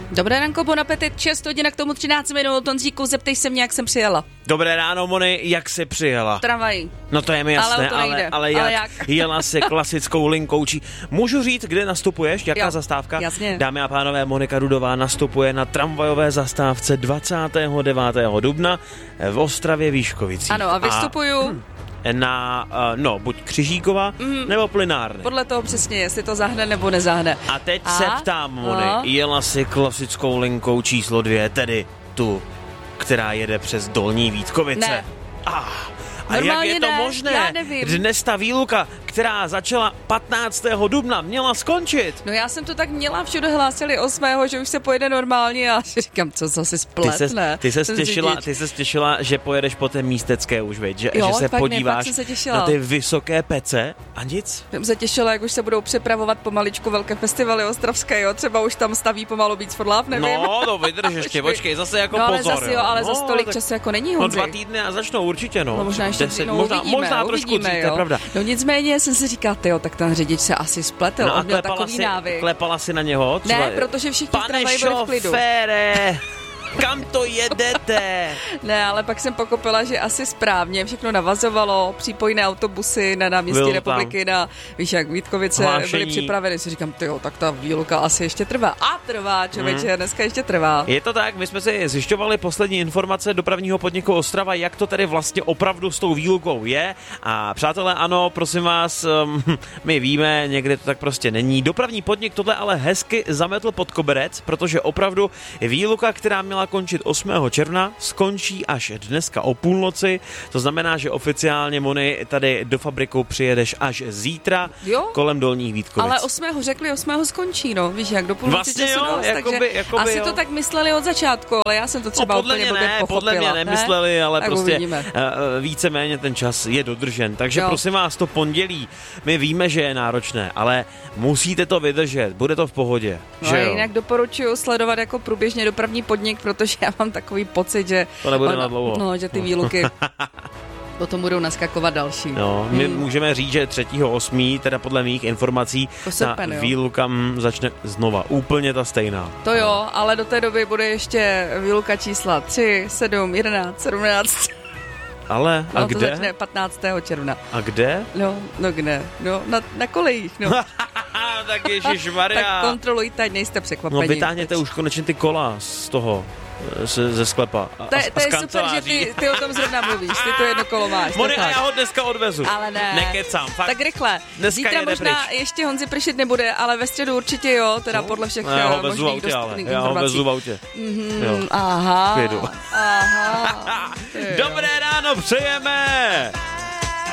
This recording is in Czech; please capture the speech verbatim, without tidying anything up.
Dobré ránko, bon appetit, šest hodin k tomu třináct minut. Honzíku, zeptej se mě, jak jsem přijela. Dobré ráno, Moni, jak jsi přijela? Tramvají. No to je mi jasné, ale, ale, ale, jak? ale jak? Jela si klasickou linkou či... Můžu říct, kde nastupuješ? Jaká jo, zastávka? Jasně. Dámy a pánové, Monika Rudová nastupuje na tramvajové zastávce dvacátého devátého dubna v Ostravě Výškovicích. Ano, a vystupuju... A... na, no, buď Křižíkova, mm. nebo Plynárny. Podle toho přesně, jestli to zahne nebo nezahne. A teď a? se ptám, Moni, a? jela si klasickou linkou číslo dvě, tedy tu, která jede přes Dolní Vítkovice. Ne. Ah. A normálně jak je to ne, možné? já nevím. Dnes ta výluka, která začala patnáctého dubna, měla skončit. No já jsem to tak měla, všude hlásili osmého, že už se pojede normálně a si říkám, co zase splet, ty ses, ne? Ty se těšila, ty se těšila, že pojedeš po té místecké už, veď? Že, jo, že se fakt podíváš ne, se na ty vysoké pece a nic? Jsem se těšila, jak už se budou přepravovat pomaličku velké festivaly ostravské, jo? Třeba už tam staví pomalu Beats for Love, nevím. No, to vydrž ještě, počkej, zase jako no, ale pozor. Zase, jo, ale no, za tolik tak... času jako není, No Honzi. dva týdny a začnou určitě, no. No možná ještě Deset, no, možná, uvidíme, možná trošku uvidíme, dřív, to je pravda. No nicméně jsem si říkal, tyjo, tak ten řidič se asi spletel, no on měl takový si, návyk. Klepala si na něho? Třeba... Ne, protože všichni Pane tramvaji byli v klidu. šofére, kam to jedete? Ne, ale pak jsem pochopila, že asi správně všechno navazovalo, přípojné autobusy na náměstí Byl republiky, tam. na, víš jak, Vítkovice Hlášení. byly připraveny. Si říkám, tyjo, tak ta výluka asi ještě trvá. A trvá, člověče, hmm. dneska ještě trvá. Je to tak, my jsme si zjišťovali poslední informace dopravního podniku Ostrava, jak to tedy vlastně opravdu s tou výlukou je. A přátelé, ano, prosím vás, um, my víme, někdy to tak prostě není. Dopravní podnik tohle ale hezky zametl pod koberec, protože opravdu výluka, která měla končit osmého června, skončí až dneska o půlnoci. To znamená, že oficiálně, Moni, tady do fabriku přijedeš až zítra, jo? kolem Dolních Vítkovic. Ale osmého řekli, osmého skončí, no, víš jak, do půlnoci vlastně času jo, dost, jakoby, takže jakoby, asi jo. to tak mysleli od začátku, ale já jsem to třeba no, podle úplně mě blbě ne, pochopila. podle mě nemysleli, ne? ale tak prostě uh, uh, víceméně ten čas je dodržen. Takže jo. prosím vás, to pondělí, my víme, že je náročné, ale musíte to vydržet, bude to v pohodě. No že jo? Jinak doporučuji sledovat jako průběžně dopravní podnik, protože já mám takový pocit, že to nebude on, na dlouho. No, že ty výluky potom budou naskakovat další. No, my hmm. můžeme říct, že třetího osmého teda podle mých informací Srpen, ta výluka začne znova, úplně ta stejná. To jo, ale do té doby bude ještě výluka čísla tři, sedm, jedenáct, sedmnáct. Ale a no, kde? to začne patnáctého června. A kde? No, no kde? No, na, na kolejích, no. Tak ježišmarja. Tak kontrolujte, ať nejste překvapení. No vytáhněte už konečně ty kola z toho, ze, ze sklepa. A, to, je, to je super, že ty, ty o tom zrovna mluvíš, ty to jedno kolo máš. Moni, a já ho dneska odvezu. Ale ne. Nekecám, fakt. Tak rychle. Dneska Zítra možná pryč. ještě Honzi pršet nebude, ale ve středu určitě jo, teda podle všech no, já ho možných vezu autě, dostupných ale. Já ho vezu v autě. Mm-hmm, aha. Klidu. Aha. Dobré ráno přejeme!